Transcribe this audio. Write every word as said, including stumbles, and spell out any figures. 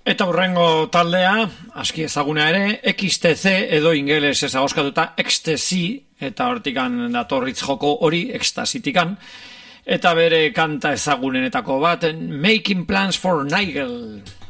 Eta hurrengo taldea, aski ezaguna ere, X T C edo ingeles ezagoskatuta Ecstasy, eta hortikan datorritz joko hori, Ecstasy-tikan, eta bere kanta ezagunenetako bat, Making Plans for Nigel.